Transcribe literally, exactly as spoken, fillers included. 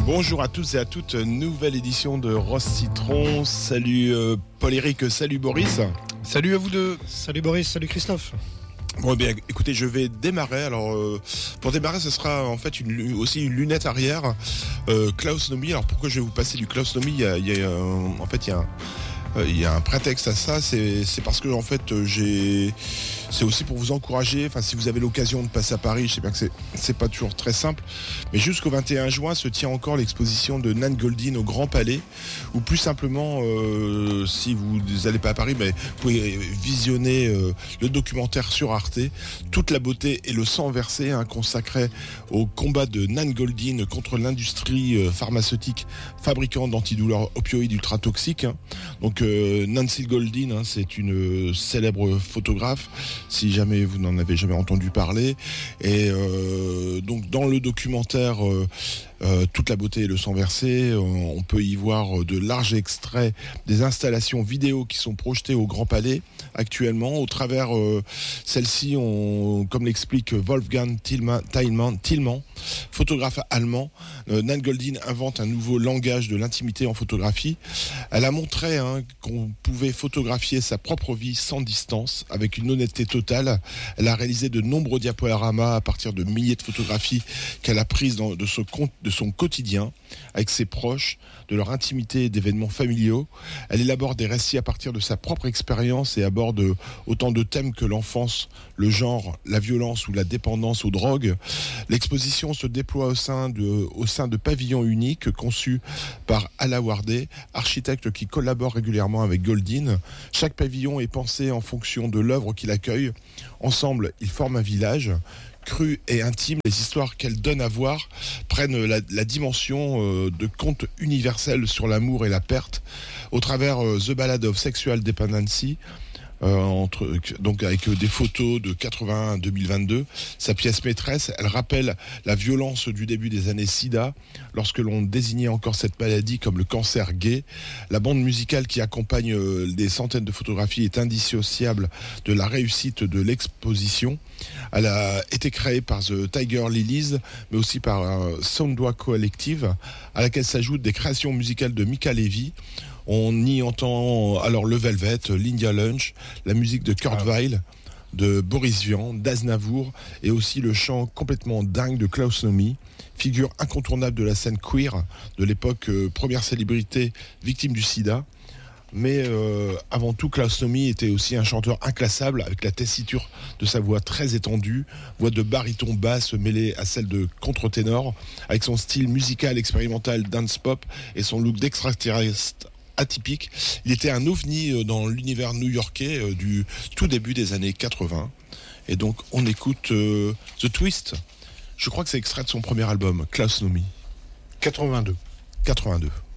Bonjour à tous et à toutes, nouvelle édition de Rose Citron. Salut euh, Paul-Éric, salut Boris. Salut à vous deux. Salut Boris, salut Christophe. Bon, eh bien, écoutez, je vais démarrer. Alors, euh, pour démarrer, ce sera en fait une, aussi une lunette arrière. Euh, Klaus Nomi. Alors, pourquoi je vais vous passer du Klaus Nomi ? Il y a, il y a, euh, en fait, il y a un, euh, il y a un prétexte à ça. C'est, c'est parce que en fait, j'ai. C'est aussi pour vous encourager. Enfin, si vous avez l'occasion de passer à Paris, je sais bien que c'est, c'est pas toujours très simple, mais jusqu'au vingt et un juin se tient encore l'exposition de Nan Goldin au Grand Palais, ou plus simplement, euh, si vous n'allez pas à Paris, mais vous pouvez visionner euh, le documentaire sur Arte, Toute la beauté et le sang versé, hein, consacré au combat de Nan Goldin contre l'industrie euh, pharmaceutique fabricant d'antidouleurs opioïdes ultra toxiques. Hein. Donc euh, Nancy Goldin, hein, c'est une euh, célèbre photographe, si jamais vous n'en avez jamais entendu parler. Et euh, donc dans le documentaire euh, euh, Toute la beauté et le sang versé, euh, on peut y voir de larges extraits des installations vidéo qui sont projetées au Grand Palais actuellement. Au travers euh, celle-ci, on, comme l'explique Wolfgang Tillmann, Tillmann, Tillmann photographe allemand, euh, Nan Goldin invente un nouveau langage de l'intimité en photographie. Elle a montré hein, qu'on pouvait photographier sa propre vie sans distance, avec une honnêteté totale. Elle a réalisé de nombreux diaporamas à partir de milliers de photographies qu'elle a prises dans, de, son, de son quotidien, avec ses proches, de leur intimité et d'événements familiaux. Elle élabore des récits à partir de sa propre expérience et aborde autant de thèmes que l'enfance, le genre, la violence ou la dépendance aux drogues. L'exposition se déploie au sein de, au sein de pavillons uniques conçus par Ala Wardé, architecte qui collabore régulièrement avec Goldin. Chaque pavillon est pensé en fonction de l'œuvre qu'il accueille. Ensemble, ils forment un village. Cru et intime, les histoires qu'elle donne à voir prennent la, la dimension euh, de conte universel sur l'amour et la perte, au travers euh, The Ballad of Sexual Dependency, euh, entre, donc avec des photos de quatre-vingt-un à deux mille vingt-deux. Sa pièce maîtresse, elle rappelle la violence du début des années SIDA, lorsque l'on désignait encore cette maladie comme le cancer gay. La bande musicale qui accompagne euh, des centaines de photographies est indissociable de la réussite de l'exposition. Elle a été créée par The Tiger Lilies, mais aussi par euh, Soundwa Collective, à laquelle s'ajoutent des créations musicales de Mika Levy. On y entend alors le Velvet, l'India Lunch, la musique de Kurt ah. Weill, de Boris Vian, d'Aznavour, et aussi le chant complètement dingue de Klaus Nomi, figure incontournable de la scène queer de l'époque, euh, première célébrité victime du sida. Mais euh, avant tout, Klaus Nomi était aussi un chanteur inclassable, avec la tessiture de sa voix très étendue, voix de baryton basse mêlée à celle de contre-ténor, avec son style musical expérimental dance pop et son look d'extraterrestre atypique. Il était un ovni dans l'univers new-yorkais du tout début des années quatre-vingts. Et donc on écoute euh, The Twist. Je crois que c'est extrait de son premier album, Klaus Nomi. quatre-vingt-deux. quatre-vingt-deux.